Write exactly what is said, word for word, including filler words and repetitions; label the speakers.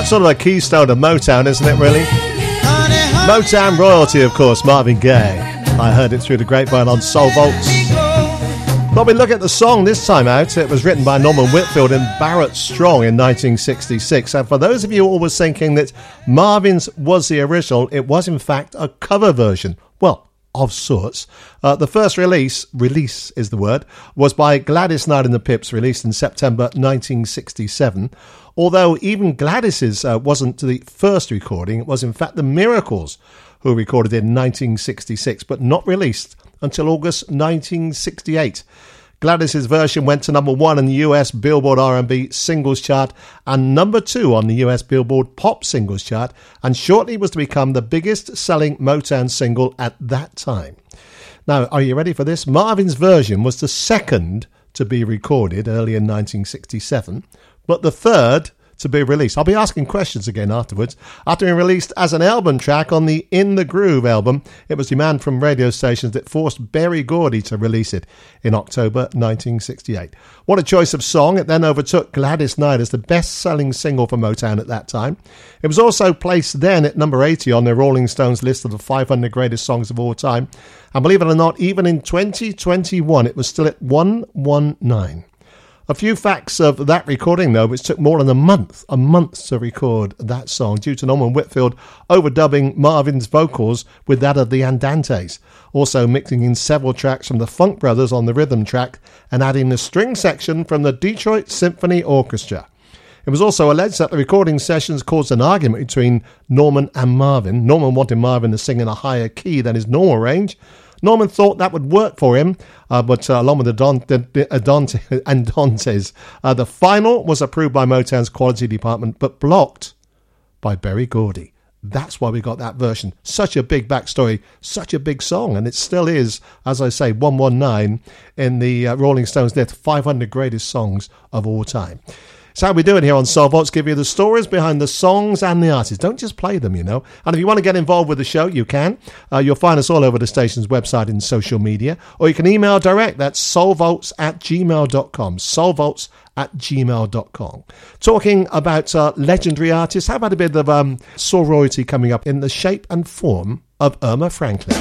Speaker 1: That's sort of a keystone of Motown, isn't it, really? Motown royalty, of course, Marvin Gaye. I heard it through the grapevine on Soul Vaults. But we look at the song this time out. It was written by Norman Whitfield and Barrett Strong in nineteen sixty-six. And for those of you always thinking that Marvin's was the original, it was in fact a cover version. Well, of sorts. Uh, the first release, release is the word, was by Gladys Knight and the Pips, released in September nineteen sixty-seven. Although even Gladys's uh, wasn't the first recording, it was in fact the Miracles who recorded it in nineteen sixty-six, but not released until August nineteen sixty-eight. Gladys's version went to number one in the U S Billboard R and B Singles Chart and number two on the U S Billboard Pop Singles Chart, and shortly was to become the biggest selling Motown single at that time. Now, are you ready for this? Marvin's version was the second to be recorded early in nineteen sixty-seven, but the third to be released. I'll be asking questions again afterwards. After being released as an album track on the In the Groove album, it was demand from radio stations that forced Berry Gordy to release it in October nineteen sixty-eight. What a choice of song. It then overtook Gladys Knight as the best-selling single for Motown at that time. It was also placed then at number eighty on the Rolling Stones list of the five hundred greatest songs of all time. And believe it or not, even in twenty twenty-one, it was still at one nineteen. A few facts of that recording, though, which took more than a month, a month to record that song due to Norman Whitfield overdubbing Marvin's vocals with that of the Andantes, also mixing in several tracks from the Funk Brothers on the rhythm track and adding the string section from the Detroit Symphony Orchestra. It was also alleged that the recording sessions caused an argument between Norman and Marvin. Norman wanted Marvin to sing in a higher key than his normal range. Norman thought that would work for him, uh, but uh, along with the Don, the, the, Dante, Andantes, uh, the final was approved by Motown's quality department, but blocked by Berry Gordy. That's why we got that version. Such a big backstory, such a big song, and it still is, as I say, one nineteen in the uh, Rolling Stones list, five hundred greatest songs of all time. So how we do it here on Soul Vaults, give you the stories behind the songs and the artists. Don't just play them, you know. And if you want to get involved with the show, you can. Uh, you'll find us all over the station's website and social media. Or you can email direct. That's soulvaults at gmail dot com. soulvaults at gmail dot com. Talking about uh, legendary artists, how about a bit of um, soul royalty coming up in the shape and form of Irma Franklin?